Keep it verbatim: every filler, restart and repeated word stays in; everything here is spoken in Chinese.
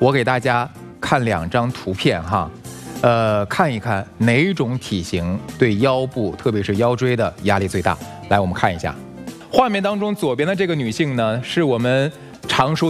我给大家看两张图片哈，呃，看一看哪种体型对腰部，特别是腰椎的压力最大。来，我们看一下，画面当中左边的这个女性呢，是我们常说